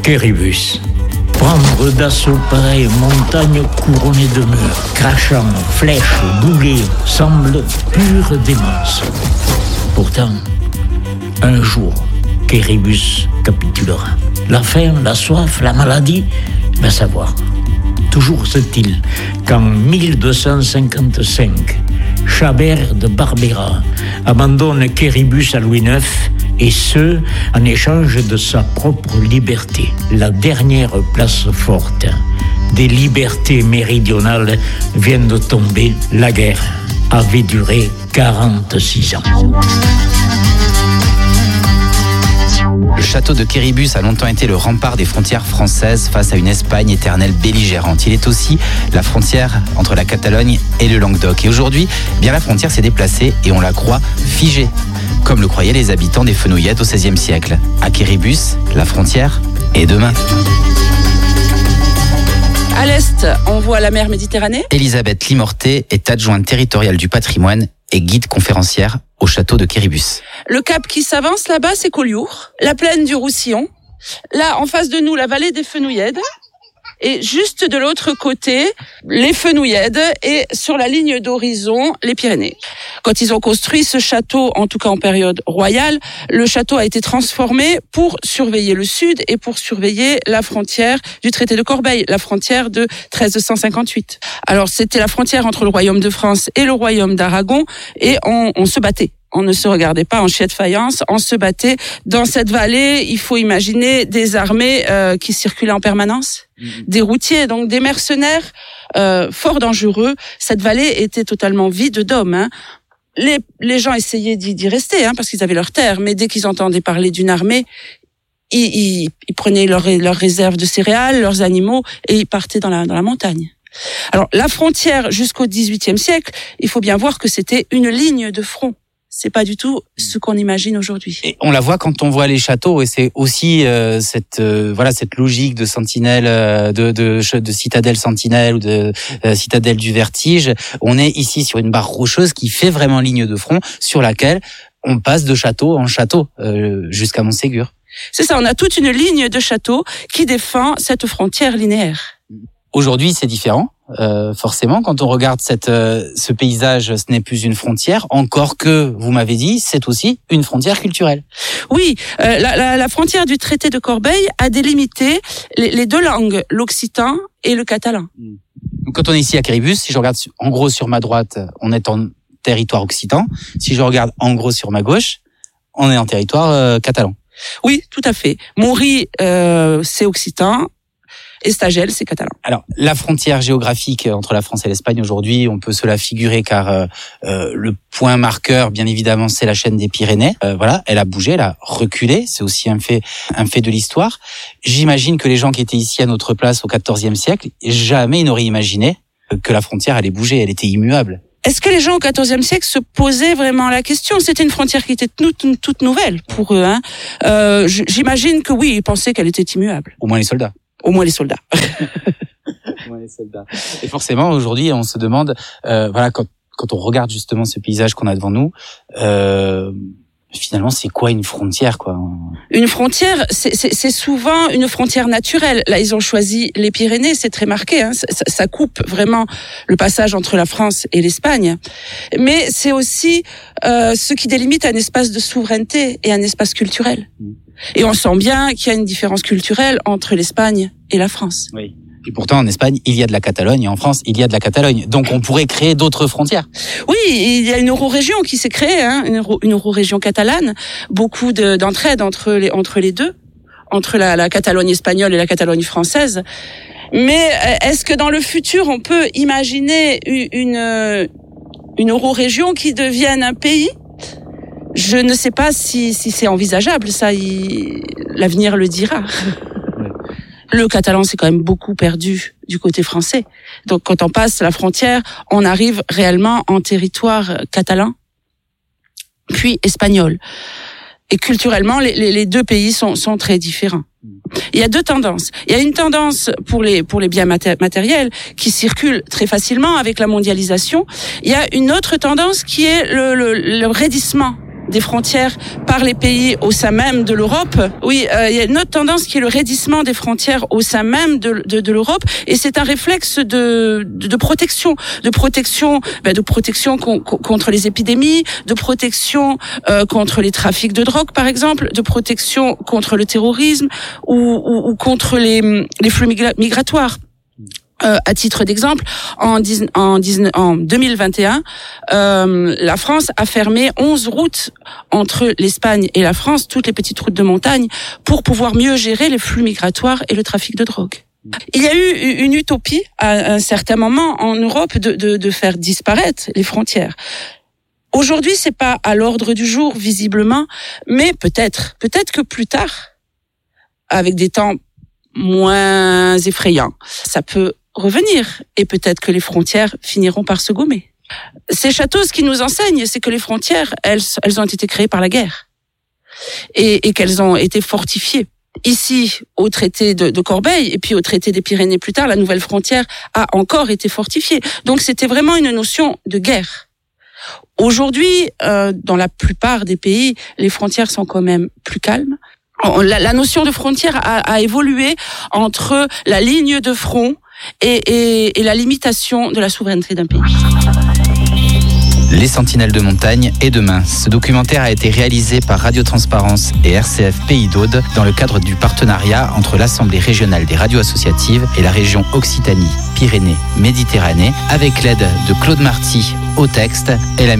Quéribus. Prendre d'assaut pareil, montagne couronnée de murs, crachant, flèches, boulets, semble pure démence. Pourtant, un jour, Quéribus capitulera. La faim, la soif, la maladie, va savoir. Toujours est-il qu'en 1255, Chabert de Barbera abandonne Quéribus à Louis IX, et ce, en échange de sa propre liberté, la dernière place forte des libertés méridionales vient de tomber. La guerre avait duré 46 ans. Le château de Quéribus a longtemps été le rempart des frontières françaises face à une Espagne éternelle belligérante. Il est aussi la frontière entre la Catalogne et le Languedoc. Et aujourd'hui, bien la frontière s'est déplacée et on la croit figée, comme le croyaient les habitants des Fenouillettes au XVIe siècle. À Quéribus, la frontière est demain. À l'est, on voit la mer Méditerranée. Elisabeth Limorté est adjointe territoriale du patrimoine et guide conférencière au château de Quéribus. Le cap qui s'avance là-bas, c'est Collioure. La plaine du Roussillon. Là, en face de nous, la vallée des Fenouillèdes. Et juste de l'autre côté, les Fenouillèdes et sur la ligne d'horizon, les Pyrénées. Quand ils ont construit ce château, en tout cas en période royale, le château a été transformé pour surveiller le sud et pour surveiller la frontière du traité de Corbeil, la frontière de 1358. Alors c'était la frontière entre le royaume de France et le royaume d'Aragon et on se battait. On ne se regardait pas en chier de faïence, on se battait. Dans cette vallée, il faut imaginer des armées qui circulaient en permanence, des routiers, donc des mercenaires fort dangereux. Cette vallée était totalement vide d'hommes. Les gens essayaient d'y rester parce qu'ils avaient leur terre, mais dès qu'ils entendaient parler d'une armée, ils prenaient leurs réserves de céréales, leurs animaux, et ils partaient dans la montagne. Alors la frontière jusqu'au XVIIIe siècle, il faut bien voir que c'était une ligne de front. C'est pas du tout ce qu'on imagine aujourd'hui. Et on la voit quand on voit les châteaux, et c'est aussi cette logique de sentinelle, de citadelle sentinelle ou de citadelle du vertige. On est ici sur une barre rocheuse qui fait vraiment ligne de front, sur laquelle on passe de château en château jusqu'à Montségur. C'est ça, on a toute une ligne de châteaux qui défend cette frontière linéaire. Aujourd'hui, c'est différent. Forcément, quand on regarde ce paysage, ce n'est plus une frontière, encore que, vous m'avez dit, c'est aussi une frontière culturelle. Oui, la frontière du traité de Corbeil a délimité les deux langues, l'occitan et le catalan. Donc, quand on est ici à Quéribus, si je regarde en gros sur ma droite, on est en territoire occitan. Si je regarde en gros sur ma gauche, on est en territoire catalan. Oui, tout à fait. Maury, c'est occitan. Estagel, c'est catalan. Alors, la frontière géographique entre la France et l'Espagne aujourd'hui, on peut se la figurer car le point marqueur, bien évidemment, c'est la chaîne des Pyrénées. Voilà, elle a bougé, elle a reculé. C'est aussi un fait de l'histoire. J'imagine que les gens qui étaient ici à notre place au XIVe siècle, jamais ils n'auraient imaginé que la frontière allait bouger. Elle était immuable. Est-ce que les gens au XIVe siècle se posaient vraiment la question ? C'était une frontière qui était toute nouvelle pour eux. J'imagine que oui, ils pensaient qu'elle était immuable. Au moins les soldats. Au moins les soldats. Et forcément, aujourd'hui, on se demande, quand on regarde justement ce paysage qu'on a devant nous, finalement, c'est quoi une frontière, quoi ? Une frontière, c'est souvent une frontière naturelle. Là, ils ont choisi les Pyrénées, c'est très marqué. Ça coupe vraiment le passage entre la France et l'Espagne. Mais c'est aussi ce qui délimite un espace de souveraineté et un espace culturel. Et on sent bien qu'il y a une différence culturelle entre l'Espagne et la France. Oui. Et pourtant, en Espagne, il y a de la Catalogne, et en France, il y a de la Catalogne. Donc, on pourrait créer d'autres frontières. Oui, il y a une eurorégion qui s'est créée, une eurorégion catalane. Beaucoup d'entraide entre les deux, entre la Catalogne espagnole et la Catalogne française. Mais est-ce que dans le futur, on peut imaginer une eurorégion qui devienne un pays ? Je ne sais pas si c'est envisageable, ça, l'avenir le dira. Le catalan s'est quand même beaucoup perdu du côté français. Donc quand on passe la frontière, on arrive réellement en territoire catalan, puis espagnol. Et culturellement, les deux pays sont très différents. Il y a deux tendances. Il y a une tendance pour les biens matériels qui circulent très facilement avec la mondialisation. Il y a une autre tendance qui est le raidissement des frontières par les pays au sein même de l'Europe. Oui, il y a une autre tendance qui est le raidissement des frontières au sein même de l'Europe, et c'est un réflexe de protection contre les épidémies, de protection contre les trafics de drogue par exemple, de protection contre le terrorisme ou contre les flux migratoires. À titre d'exemple, en 2021, la France a fermé 11 routes entre l'Espagne et la France, toutes les petites routes de montagne, pour pouvoir mieux gérer les flux migratoires et le trafic de drogue. Il y a eu une utopie à un certain moment en Europe de faire disparaître les frontières. Aujourd'hui, c'est pas à l'ordre du jour visiblement, mais peut-être que plus tard, avec des temps moins effrayants, ça peut revenir, et peut-être que les frontières finiront par se gommer. C'est Château, ce qui nous enseigne, c'est que les frontières, elles ont été créées par la guerre et qu'elles ont été fortifiées. Ici, au traité de Corbeil et puis au traité des Pyrénées plus tard, la nouvelle frontière a encore été fortifiée. Donc c'était vraiment une notion de guerre. Aujourd'hui, dans la plupart des pays, les frontières sont quand même plus calmes. La notion de frontière a évolué entre la ligne de front et la limitation de la souveraineté d'un pays. Les Sentinelles de montagne et demain. Ce documentaire a été réalisé par Radio Transparence et RCF Pays d'Aude dans le cadre du partenariat entre l'Assemblée régionale des radios associatives et la région Occitanie, Pyrénées, Méditerranée, avec l'aide de Claude Marty au texte et la